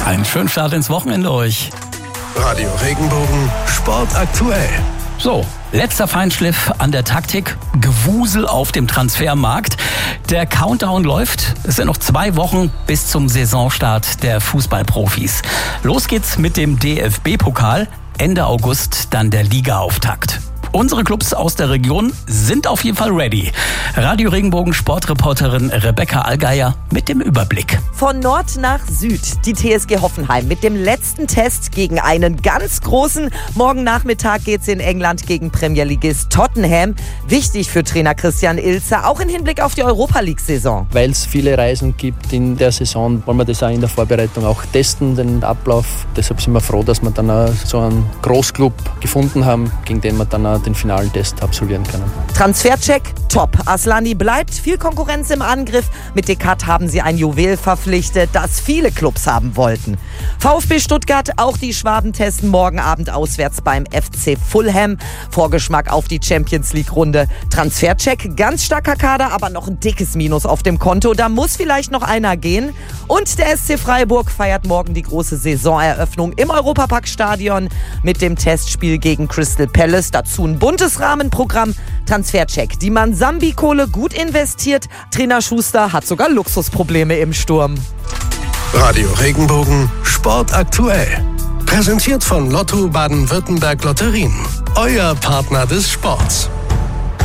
Einen schönen Start ins Wochenende euch. Radio Regenbogen, Sport aktuell. So, letzter Feinschliff an der Taktik. Gewusel auf dem Transfermarkt. Der Countdown läuft. Es sind noch 2 Wochen bis zum Saisonstart der Fußballprofis. Los geht's mit dem DFB-Pokal. Ende August dann der Ligaauftakt. Unsere Clubs aus der Region sind auf jeden Fall ready. Radio Regenbogen Sportreporterin Rebecca Allgeier mit dem Überblick. Von Nord nach Süd, die TSG Hoffenheim mit dem letzten Test gegen einen ganz großen. Morgen Nachmittag geht's in England gegen Premierligist Tottenham. Wichtig für Trainer Christian Ilzer, auch im Hinblick auf die Europa-League-Saison. Weil es viele Reisen gibt in der Saison, wollen wir das auch in der Vorbereitung auch testen, den Ablauf. Deshalb sind wir froh, dass wir dann auch so einen Großclub gefunden haben, gegen den wir dann auch den finalen Test absolvieren können. Transfercheck, top. Aslani bleibt, viel Konkurrenz im Angriff. Mit Descartes haben sie ein Juwel verpflichtet, das viele Clubs haben wollten. VfB Stuttgart, auch die Schwaben testen morgen Abend auswärts beim FC Fulham. Vorgeschmack auf die Champions-League-Runde. Transfercheck, ganz starker Kader, aber noch ein dickes Minus auf dem Konto. Da muss vielleicht noch einer gehen. Und der SC Freiburg feiert morgen die große Saisoneröffnung im Europapark-Stadion mit dem Testspiel gegen Crystal Palace. Dazu ein buntes Rahmenprogramm. Transfercheck. Die Mansambi-Kohle gut investiert. Trainer Schuster hat sogar Luxusprobleme im Sturm. Radio Regenbogen, Sport aktuell. Präsentiert von Lotto Baden-Württemberg Lotterien. Euer Partner des Sports.